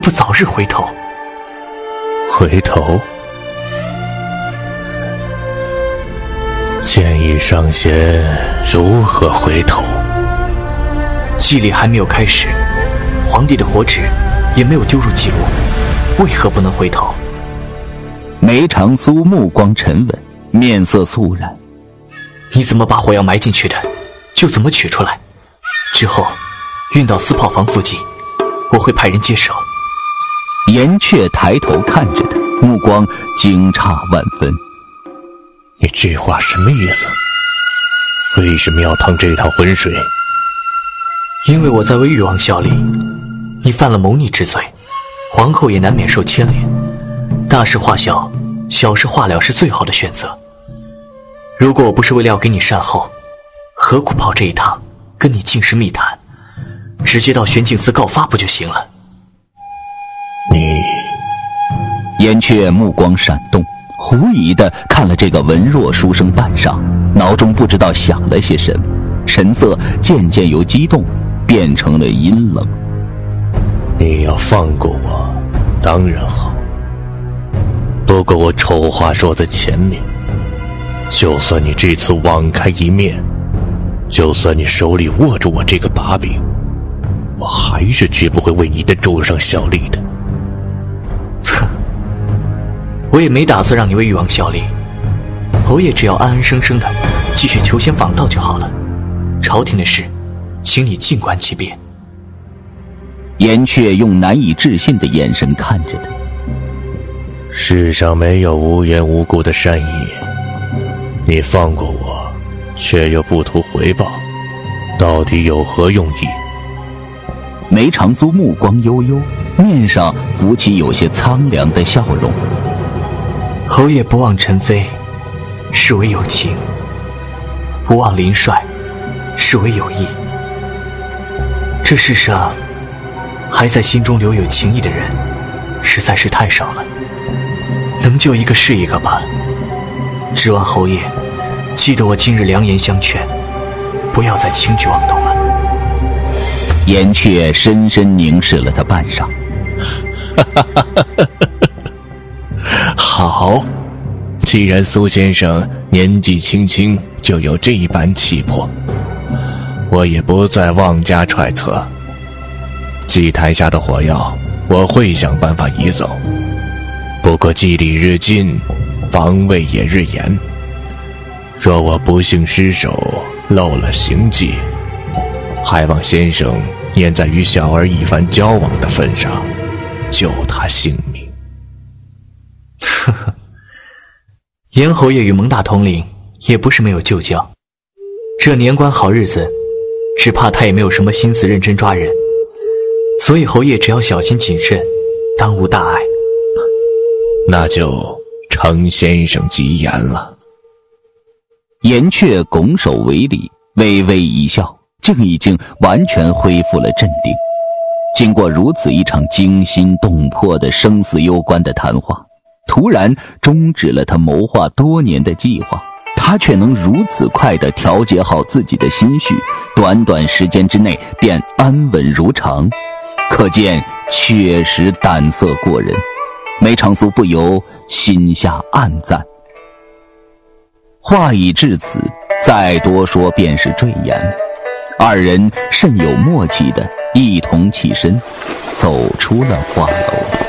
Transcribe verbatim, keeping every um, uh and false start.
不早日回头？ 回头？建议上仙如何回头？ 祭礼还没有开始，皇帝的火纸也没有丢入记录，为何不能回头？ 梅长苏目光沉稳，面色肃然。 你怎么把火药埋进去的，就怎么取出来，之后运到司炮房附近，我会派人接手。 严雀抬头看着他，目光惊诧万分。 你这话什么意思？为什么要趟这趟浑水？ 因为我在为誉王效力，你犯了谋逆之罪，皇后也难免受牵连。大事化小，小事化了是最好的选择。如果我不是为了要给你善后，何苦跑这一趟跟你尽是密谈，直接到玄镜司告发不就行了？ 你…… 燕雀目光闪动，狐疑地看了这个文弱书生半晌，脑中不知道想了些什么，神色渐渐由激动变成了阴冷。 你要放过我当然好，不过我丑话说在前面，就算你这次网开一面，就算你手里握住我这个把柄，我还是绝不会为你的主上效力的。 哼，我也没打算让你为誉王效力，侯爷只要安安生生的继续求仙访道就好了，朝廷的事请你静观其变。 燕雀用难以置信的眼神看着他。 世上没有无缘无故的善意，你放过我却又不图回报，到底有何用意？ 梅长苏目光悠悠，面上浮起有些苍凉的笑容。 侯爷不忘陈妃，是为有情；不忘林帅，是为有意。这世上还在心中留有情谊的人实在是太少了，能救一个是一个吧。指望侯爷记得我今日良言相劝，不要再轻举妄动了。 燕雀深深凝视了他半晌。 好，既然苏先生年纪轻轻就有这一般气魄，我也不再妄加揣测。祭台下的火药我会想办法移走，不过祭礼日近，防卫也日严，若我不幸失手漏了行迹，还望先生念在与小儿一番交往的份上，救他性命。 呵呵，严侯爷与蒙大统领也不是没有旧交，这年关好日子，只怕他也没有什么心思认真抓人，所以侯爷只要小心谨慎，当无大碍。 那就承先生吉言了。 燕雀拱手为礼，微微一笑，竟已经完全恢复了镇定。经过如此一场惊心动魄的生死攸关的谈话，突然终止了他谋划多年的计划，他却能如此快地调节好自己的心绪，短短时间之内便安稳如常，可见确实胆色过人。梅长苏不由心下暗赞。话已至此，再多说便是赘言。二人甚有默契地一同起身，走出了画楼。